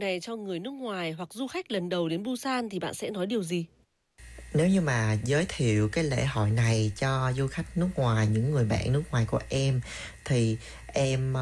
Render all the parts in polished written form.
này cho người nước ngoài hoặc du khách lần đầu đến Busan thì bạn sẽ nói điều gì? Nếu như mà giới thiệu cái lễ hội này cho du khách nước ngoài, những người bạn nước ngoài của em, thì em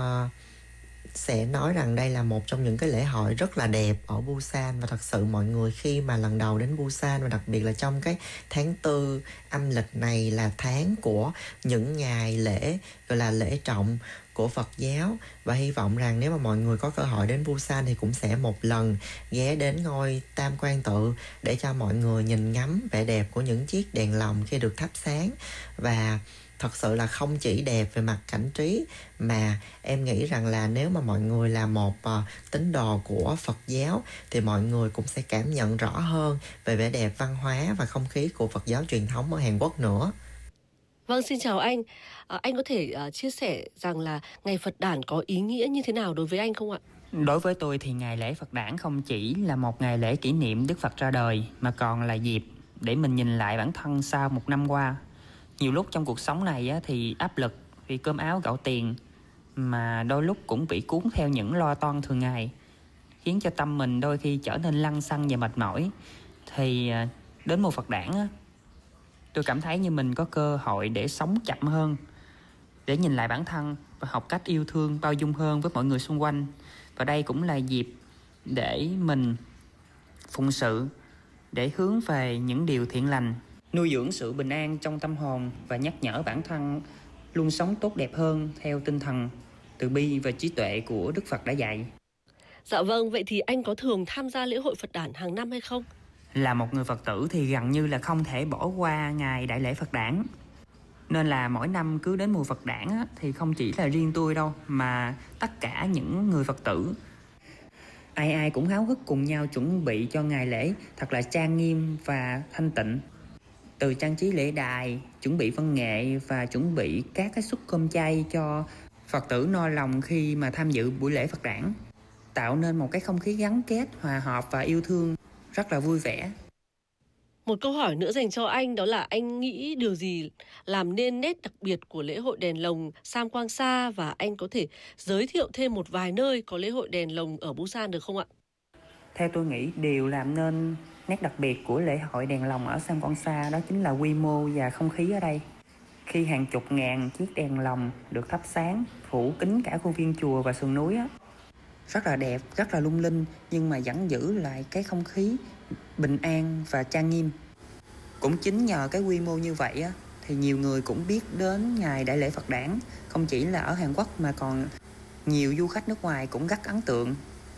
sẽ nói rằng đây là một trong những cái lễ hội rất là đẹp ở Busan. Và thật sự mọi người khi mà lần đầu đến Busan, và đặc biệt là trong cái tháng 4 âm lịch này là tháng của những ngày lễ gọi là lễ trọng của Phật giáo, và hy vọng rằng nếu mà mọi người có cơ hội đến Busan thì cũng sẽ một lần ghé đến ngôi Tam Quan Tự để cho mọi người nhìn ngắm vẻ đẹp của những chiếc đèn lồng khi được thắp sáng. Và thật sự là không chỉ đẹp về mặt cảnh trí, mà em nghĩ rằng là nếu mà mọi người là một tín đồ của Phật giáo thì mọi người cũng sẽ cảm nhận rõ hơn về vẻ đẹp văn hóa và không khí của Phật giáo truyền thống ở Hàn Quốc nữa. Vâng, xin chào anh. Anh có thể chia sẻ rằng là ngày Phật đản có ý nghĩa như thế nào đối với anh không ạ? Đối với tôi thì ngày lễ Phật đản không chỉ là một ngày lễ kỷ niệm Đức Phật ra đời, mà còn là dịp để mình nhìn lại bản thân sau một năm qua. Nhiều lúc trong cuộc sống này thì áp lực vì cơm áo gạo tiền, mà đôi lúc cũng bị cuốn theo những lo toan thường ngày, khiến cho tâm mình đôi khi trở nên lăng xăng và mệt mỏi. Thì đến mùa Phật đản tôi cảm thấy như mình có cơ hội để sống chậm hơn, để nhìn lại bản thân và học cách yêu thương, bao dung hơn với mọi người xung quanh. Và đây cũng là dịp để mình phụng sự, để hướng về những điều thiện lành, nuôi dưỡng sự bình an trong tâm hồn và nhắc nhở bản thân luôn sống tốt đẹp hơn theo tinh thần từ bi và trí tuệ của Đức Phật đã dạy. Dạ vâng, vậy thì anh có thường tham gia lễ hội Phật đản hàng năm hay không? Là một người Phật tử thì gần như là không thể bỏ qua ngày đại lễ Phật đản. Nên là mỗi năm cứ đến mùa Phật đản thì không chỉ là riêng tôi đâu, mà tất cả những người Phật tử ai ai cũng háo hức cùng nhau chuẩn bị cho ngày lễ thật là trang nghiêm và thanh tịnh. Từ trang trí lễ đài, chuẩn bị văn nghệ và chuẩn bị các cái suất cơm chay cho Phật tử no lòng khi mà tham dự buổi lễ Phật đản, tạo nên một cái không khí gắn kết, hòa hợp và yêu thương rất là vui vẻ. Một câu hỏi nữa dành cho anh, đó là anh nghĩ điều gì làm nên nét đặc biệt của lễ hội đèn lồng Sam Kwang Sa, và anh có thể giới thiệu thêm một vài nơi có lễ hội đèn lồng ở Busan được không ạ? Theo tôi nghĩ, điều làm nên nét đặc biệt của lễ hội đèn lồng ở Sam Kwang Sa đó chính là quy mô và không khí ở đây. Khi hàng chục ngàn chiếc đèn lồng được thắp sáng, phủ kín cả khuôn viên chùa và sườn núi rất là đẹp, rất là lung linh, nhưng mà vẫn giữ lại cái không khí bình an và trang nghiêm. Cũng chính nhờ cái quy mô như vậy thì nhiều người cũng biết đến ngày đại lễ Phật đản, không chỉ là ở Hàn Quốc mà còn nhiều du khách nước ngoài cũng rất ấn tượng.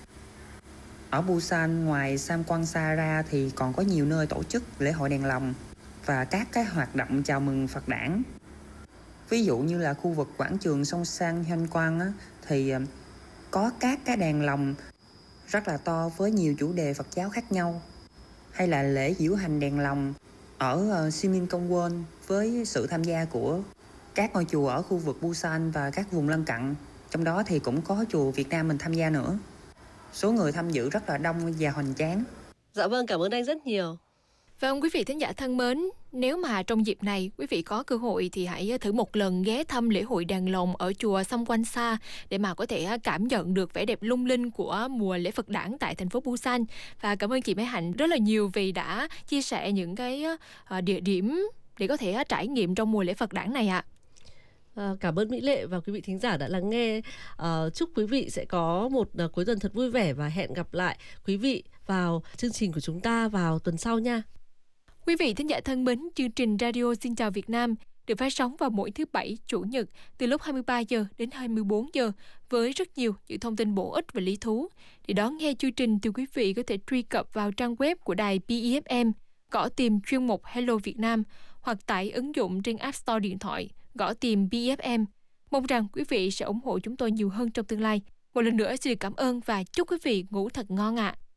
Ở Busan, ngoài Sam Kwang Sa ra thì còn có nhiều nơi tổ chức lễ hội đèn lồng và các cái hoạt động chào mừng Phật đản. Ví dụ như là khu vực quảng trường sông Sang Hyun Quang thì có các cái đèn lồng rất là to với nhiều chủ đề Phật giáo khác nhau. Hay là lễ diễu hành đèn lồng ở Simin Công Won với sự tham gia của các ngôi chùa ở khu vực Busan và các vùng lân cận. Trong đó thì cũng có chùa Việt Nam mình tham gia nữa. Số người tham dự rất là đông và hoành tráng. Dạ vâng, cảm ơn anh rất nhiều. Vâng, quý vị thính giả thân mến, nếu mà trong dịp này quý vị có cơ hội thì hãy thử một lần ghé thăm lễ hội đèn lồng ở chùa Sam Kwang Sa để mà có thể cảm nhận được vẻ đẹp lung linh của mùa lễ Phật đản tại thành phố Busan. Và cảm ơn chị Mai Hạnh rất là nhiều vì đã chia sẻ những cái địa điểm để có thể trải nghiệm trong mùa lễ Phật đản này ạ. Cảm ơn Mỹ Lệ và quý vị thính giả đã lắng nghe. Chúc quý vị sẽ có một cuối tuần thật vui vẻ và hẹn gặp lại quý vị vào chương trình của chúng ta vào tuần sau nha. Quý vị thính giả thân mến, chương trình Radio Xin Chào Việt Nam được phát sóng vào mỗi thứ Bảy, Chủ nhật từ lúc 23 giờ đến 24 giờ với rất nhiều những thông tin bổ ích và lý thú. Để đón nghe chương trình thì quý vị có thể truy cập vào trang web của đài BEFM, gõ tìm chuyên mục Hello Việt Nam hoặc tải ứng dụng trên App Store điện thoại, gõ tìm BEFM. Mong rằng quý vị sẽ ủng hộ chúng tôi nhiều hơn trong tương lai. Một lần nữa xin cảm ơn và chúc quý vị ngủ thật ngon ạ.